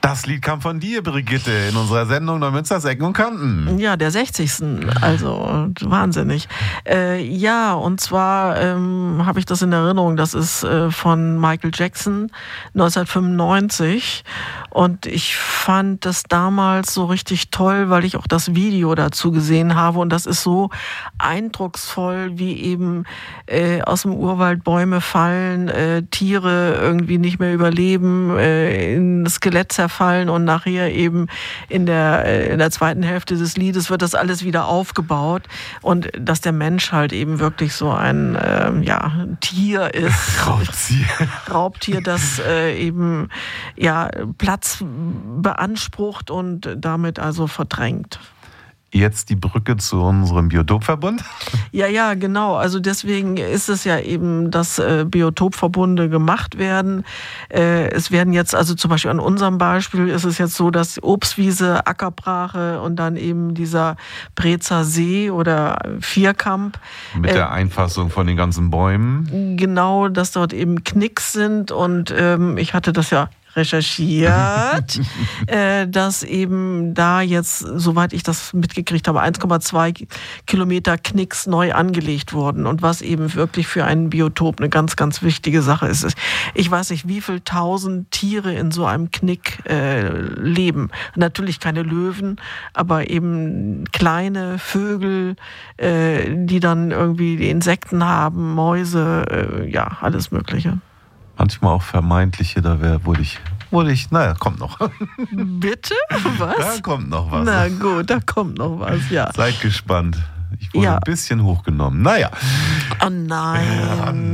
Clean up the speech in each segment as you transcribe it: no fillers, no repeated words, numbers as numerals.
Das Lied kam von dir, Brigitte, in unserer Sendung Neumünsters Ecken und Kanten. Ja, der 60. Also wahnsinnig. Ja, und zwar habe ich das in Erinnerung, das ist von Michael Jackson 1995 und ich fand das damals so richtig toll, weil ich auch das Video dazu gesehen habe und das ist so eindrucksvoll, wie eben aus dem Urwald Bäume fallen, Tiere irgendwie nicht mehr überleben, in das Skelett zerfallen und nachher eben in der zweiten Hälfte des Liedes wird das alles wieder aufgebaut und dass der Mensch halt eben wirklich so ein Tier ist. Raubtier, das eben Platz beansprucht und damit also verdrängt. Jetzt die Brücke zu unserem Biotopverbund? Ja, genau. Also deswegen ist es ja eben, dass Biotopverbunde gemacht werden. Es werden jetzt, also zum Beispiel an unserem Beispiel ist es jetzt so, dass Obstwiese, Ackerbrache und dann eben dieser Brezer See oder Vierkamp. Mit der Einfassung von den ganzen Bäumen. Genau, dass dort eben Knicks sind und ich hatte das ja recherchiert, dass eben da jetzt, soweit ich das mitgekriegt habe, 1,2 Kilometer Knicks neu angelegt wurden und was eben wirklich für ein Biotop eine ganz, ganz wichtige Sache ist. Ich weiß nicht, wie viel tausend Tiere in so einem Knick leben. Natürlich keine Löwen, aber eben kleine Vögel, die dann irgendwie die Insekten haben, Mäuse, alles Mögliche. Manchmal auch vermeintliche, naja, kommt noch. Bitte? Was? Da kommt noch was. Na gut, da kommt noch was, ja. Seid gespannt. Ich wurde ein bisschen hochgenommen. Naja. Oh nein.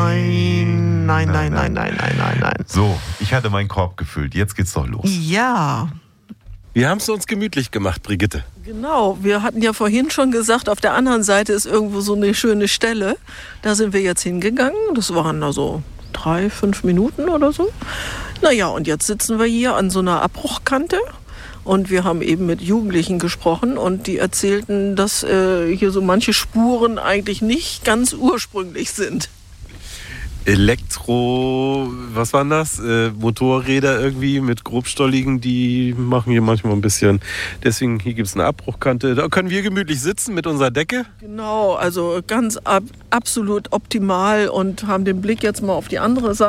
Nein. So, ich hatte meinen Korb gefüllt. Jetzt geht's doch los. Ja. Wir haben es uns gemütlich gemacht, Brigitte. Genau, wir hatten ja vorhin schon gesagt, auf der anderen Seite ist irgendwo so eine schöne Stelle. Da sind wir jetzt hingegangen. Das waren da so 3-5 Minuten oder so. Naja, und jetzt sitzen wir hier an so einer Abbruchkante und wir haben eben mit Jugendlichen gesprochen und die erzählten, dass hier so manche Spuren eigentlich nicht ganz ursprünglich sind. Was waren das? Motorräder irgendwie mit grobstolligen, die machen hier manchmal ein bisschen. Deswegen, hier gibt es eine Abbruchkante. Da können wir gemütlich sitzen mit unserer Decke. Genau, also ganz absolut optimal und haben den Blick jetzt mal auf die andere Seite.